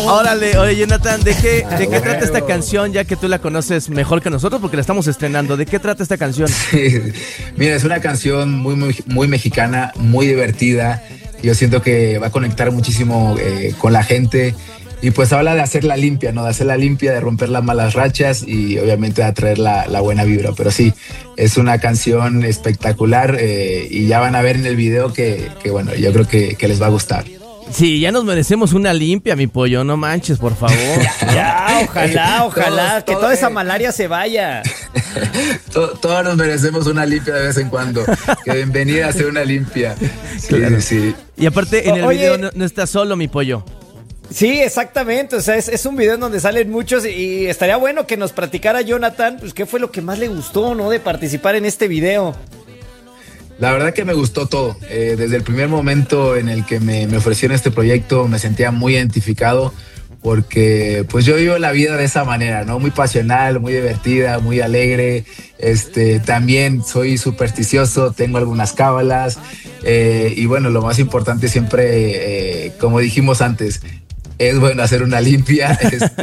Órale, oye Jonathan, ¿de qué trata esta canción? Ya que tú la conoces mejor que nosotros porque la estamos estrenando. ¿De qué trata esta canción? Sí. Mira, es una canción muy mexicana, muy divertida. Yo siento que va a conectar muchísimo con la gente. Y pues habla de hacerla limpia, ¿no? De hacerla limpia, de romper las malas rachas y obviamente de atraer la buena vibra. Pero sí, es una canción espectacular y ya van a ver en el video que bueno, yo creo que les va a gustar. Sí, ya nos merecemos una limpia, mi pollo, no manches, por favor. Ya, ojalá, que toda esa malaria se vaya. Todos nos merecemos una limpia de vez en cuando. Que bienvenida a ser una limpia. Sí, claro. Sí. Y aparte, en el video no estás solo, mi pollo. Sí, exactamente, o sea, es un video en donde salen muchos y estaría bueno que nos platicara Jonathan, pues qué fue lo que más le gustó, ¿no? De participar en este video. La verdad que me gustó todo. Desde el primer momento en el que me ofrecieron este proyecto me sentía muy identificado porque pues yo vivo la vida de esa manera, ¿no? Muy pasional, muy divertida, muy alegre. También soy supersticioso, tengo algunas cábalas y bueno, lo más importante siempre, como dijimos antes, es bueno hacer una limpia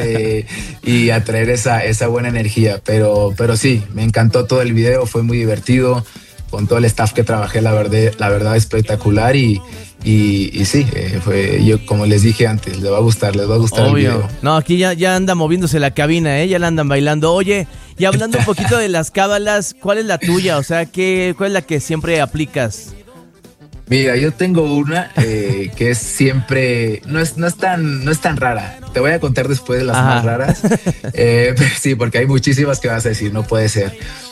y atraer esa buena energía. Pero sí, me encantó todo el video, fue muy divertido. Con todo el staff que trabajé, la verdad espectacular y sí, yo como les dije antes, les va a gustar Obvio. El video. No, aquí ya anda moviéndose la cabina, ya la andan bailando. Oye, y hablando un poquito de las cábalas, ¿cuál es la tuya? O sea, ¿cuál es la que siempre aplicas? Mira, yo tengo una que es siempre, no es tan rara. Te voy a contar después de las más raras. Sí, porque hay muchísimas que vas a decir, no puede ser.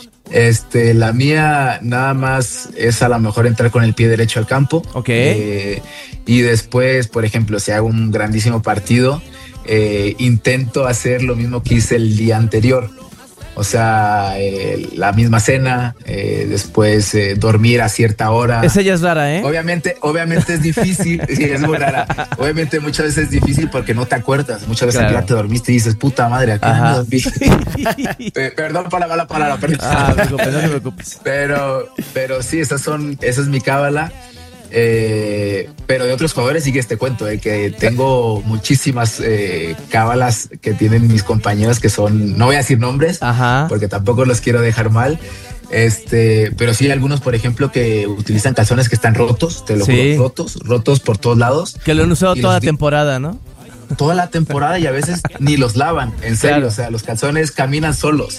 La mía nada más es a lo mejor entrar con el pie derecho al campo. Ok. Y después, por ejemplo, si hago un grandísimo partido, intento hacer lo mismo que hice el día anterior. O sea, la misma cena, después dormir a cierta hora. Esa ya es rara, ¿eh? Obviamente es difícil, sí, es muy rara. Obviamente muchas veces es difícil porque no te acuerdas. Muchas veces ya te dormiste y dices, puta madre, ¿a qué me dormí? Perdón por la mala palabra. No te preocupes. Pero sí, esa es mi cábala. Pero de otros jugadores sí que te cuento que tengo muchísimas cábalas que tienen mis compañeros que son, no voy a decir nombres porque tampoco los quiero dejar mal, pero sí hay algunos, por ejemplo, que utilizan calzones que están rotos, te lo juro, rotos por todos lados, que lo han usado toda la temporada, ¿no? Toda la temporada y a veces ni los lavan, en serio, claro. O sea, los calzones caminan solos.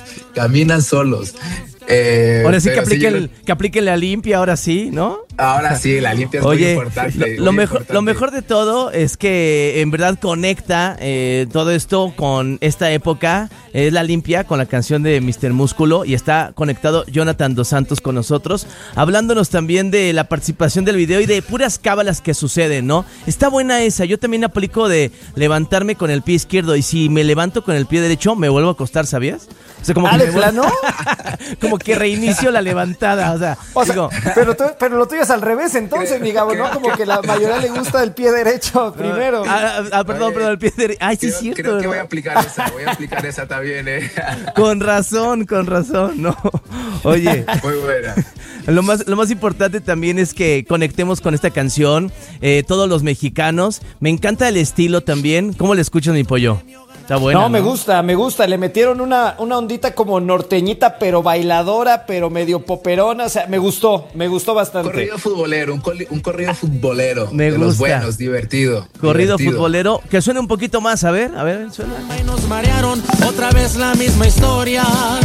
Ahora sí que aplique la limpia, ahora sí, ¿no? Ahora sí, la limpia es muy importante. Lo mejor de todo es que en verdad conecta todo esto con esta época, es la limpia con la canción de Mr. Músculo y está conectado Jonathan Dos Santos con nosotros, hablándonos también de la participación del video y de puras cábalas que suceden, ¿no? Está buena esa, yo también aplico de levantarme con el pie izquierdo y si me levanto con el pie derecho me vuelvo a acostar, ¿sabías? O sea, como que ¿de plano? Como que reinicio la levantada, o sea digo, pero lo tuyo es al revés entonces, digamos, ¿no? Como que la mayoría le gusta el pie derecho primero. Perdón, el pie derecho. Ay, sí es cierto. Creo que voy a aplicar esa también, Con razón, no. Oye. Muy buena. Lo más importante también es que conectemos con esta canción, todos los mexicanos. Me encanta el estilo también. ¿Cómo le escuchas, mi pollo? Está buena, ¿no? Me gusta. Le metieron una ondita como norteñita, pero bailadora, pero medio poperona. O sea, me gustó bastante. Corrido futbolero, un corrido futbolero. Me gusta. Los buenos, divertido. Corrido futbolero, que suene un poquito más, a ver, suena. Nos marearon, otra vez la misma historia.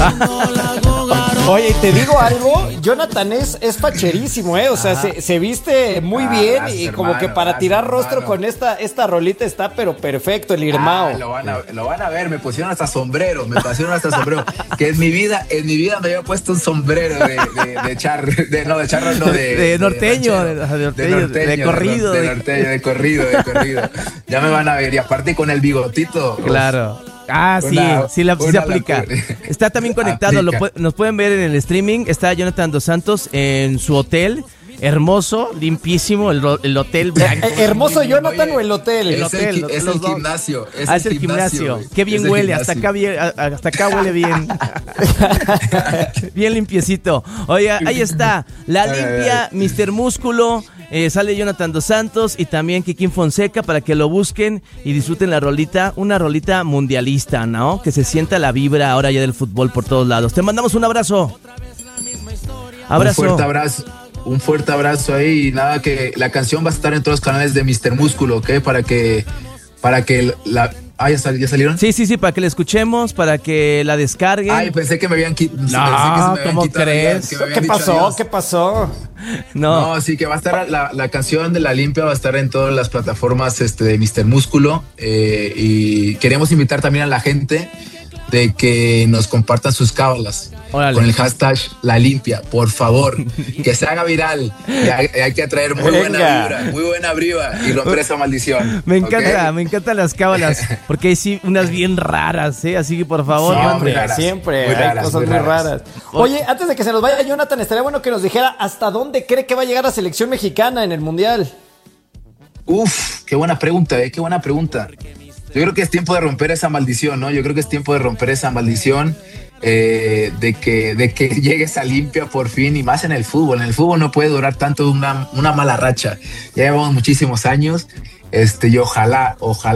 Oye, te digo algo, Jonathan es facherísimo, o sea, se viste muy bien y como que para tirar rostro con esta rolita está pero perfecto el Irmao. Lo van a ver, me pusieron hasta sombrero, que en mi vida me había puesto un sombrero de norteño, de corrido. Ya me van a ver y aparte con el bigotito. Claro. Sí se aplica. Está también conectado, nos pueden ver en el streaming. Está Jonathan Dos Santos en su hotel. Hermoso, limpísimo, el hotel blanco. ¿Hermoso Jonathan o el hotel? Es el gimnasio. Es el gimnasio. Qué bien huele, hasta acá huele bien. Bien limpiecito. Oye, ahí está, la limpia, Mr. Músculo. Sale Jonathan Dos Santos y también Kikín Fonseca para que lo busquen y disfruten la rolita, una rolita mundialista, ¿no? Que se sienta la vibra ahora ya del fútbol por todos lados. Te mandamos un abrazo. Abrazo. Un fuerte abrazo ahí, y nada, que la canción va a estar en todos los canales de Mr. Músculo, ¿ok? Para que ¿ya salieron? Sí, para que la escuchemos, para que la descarguen. Ay, pensé que me habían quitado. No, ¿cómo crees? ¿Qué pasó? No, sí, que va a estar la canción de La Limpia, va a estar en todas las plataformas de Mr. Músculo, y queremos invitar también a la gente de que nos compartan sus cábalas. Órale. Con el hashtag La Limpia, por favor, que se haga viral. Hay que atraer muy buena vibra y romper esa maldición. Me encantan las cábalas, porque hay sí unas bien raras, así que por favor. Siempre hay cosas muy raras. Oye, antes de que se nos vaya Jonathan, estaría bueno que nos dijera hasta dónde cree que va a llegar la selección mexicana en el Mundial. Uf, qué buena pregunta, qué buena pregunta. Yo creo que es tiempo de romper esa maldición, ¿no? Yo creo que es tiempo de romper esa maldición, de que llegue esa limpia por fin, y más en el fútbol. En el fútbol no puede durar tanto una mala racha. Ya llevamos muchísimos años, y ojalá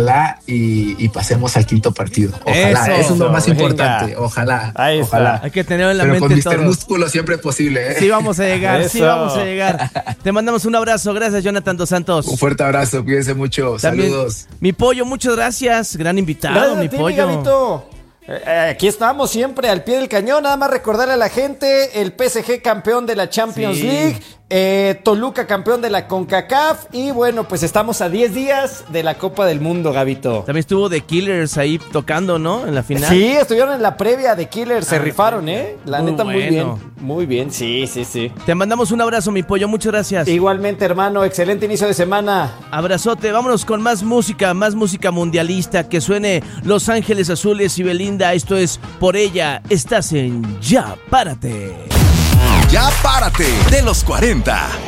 y pasemos al quinto partido. Ojalá, eso es lo más importante. Ojalá. Hay que tenerlo en la mente. Pero con Mr. Músculo siempre es posible, ¿eh? Sí vamos a llegar. Te mandamos un abrazo. Gracias, Jonathan Dos Santos. Un fuerte abrazo, cuídense mucho. También, saludos. Mi pollo, muchas gracias. Gran invitado, gracias mi pollo. Gabito. Aquí estamos siempre al pie del cañón. Nada más recordarle a la gente: el PSG campeón de la Champions League, Toluca campeón de la CONCACAF, y bueno, pues estamos a 10 días de la Copa del Mundo, Gabito. También estuvo The Killers ahí tocando, ¿no? En la final. Sí, estuvieron en la previa de Killers, se rifaron, la neta, bueno. Muy bien, sí. Te mandamos un abrazo, mi pollo, muchas gracias. Igualmente, hermano, excelente inicio de semana. Abrazote, vámonos con más música mundialista, que suene Los Ángeles Azules y Belinda. Esto es Por Ella, estás en Ya Párate. Ya Párate, de los 40.